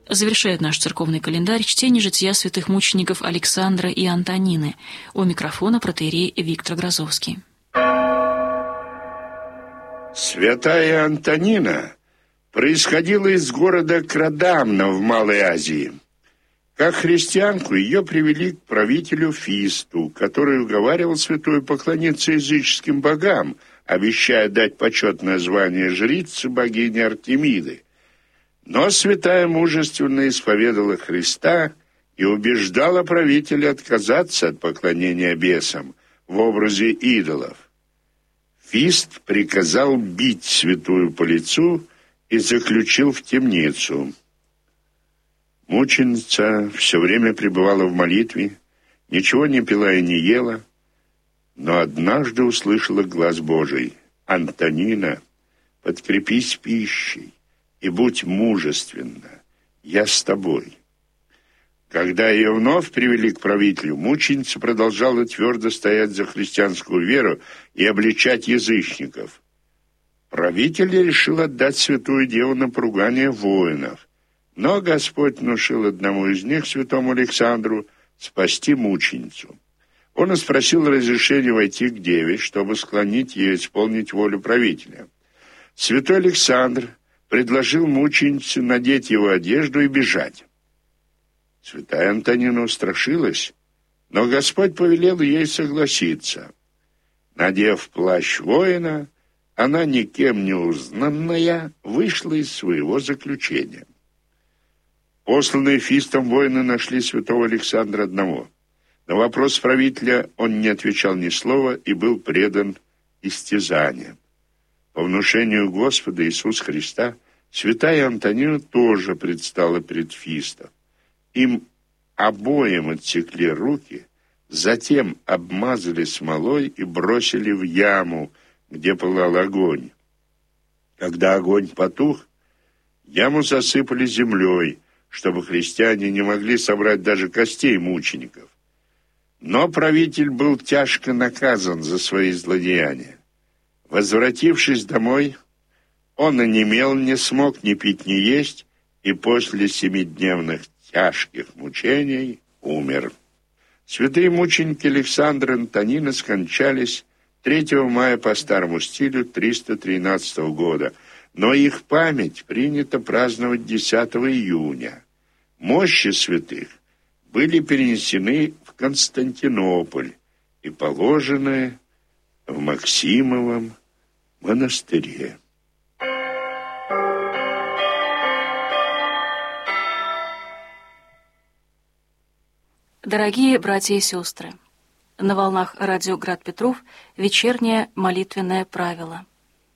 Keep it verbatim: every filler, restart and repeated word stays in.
Завершает наш церковный календарь чтение жития святых мучеников Александра и Антонины. У микрофона протоиерей Виктор Грозовский. Святая Антонина происходила из города Крадамна в Малой Азии. Как христианку ее привели к правителю Фисту, который уговаривал святую поклониться языческим богам, обещая дать почетное звание жрицы богини Артемиды. Но святая мужественно исповедала Христа и убеждала правителя отказаться от поклонения бесам в образе идолов. Фист приказал бить святую по лицу и заключил в темницу. Мученица все время пребывала в молитве, ничего не пила и не ела, но однажды услышала глас Божий: «Антонина, подкрепись пищей и будь мужественна, я с тобой». Когда ее вновь привели к правителю, мученица продолжала твердо стоять за христианскую веру и обличать язычников. Правитель решил отдать святую деву на поругание воинов, но Господь внушил одному из них, святому Александру, спасти мученицу. Он спросил разрешения войти к деве, чтобы склонить ее исполнить волю правителя. Святой Александр предложил мученице надеть его одежду и бежать. Святая Антонина устрашилась, но Господь повелел ей согласиться. Надев плащ воина, она, никем не узнанная, вышла из своего заключения. Посланные Фистом воины нашли святого Александра одного. На вопрос правителя он не отвечал ни слова и был предан истязаниям. По внушению Господа Иисуса Христа святая Антонина тоже предстала перед Фистом. Им обоим отсекли руки, затем обмазали смолой и бросили в яму, где пылал огонь. Когда огонь потух, яму засыпали землей, чтобы христиане не могли собрать даже костей мучеников. Но правитель был тяжко наказан за свои злодеяния. Возвратившись домой, он онемел, не смог ни пить, ни есть, и после семидневных тяжких мучений умер. Святые мученики Александр и Антонина скончались третьего мая по старому стилю триста тринадцатого года, но их память принято праздновать десятого июня. Мощи святых были перенесены в Константинополь и положены в Максимовом монастыре. Дорогие братья и сестры, на волнах радио «Град Петров» вечернее молитвенное правило.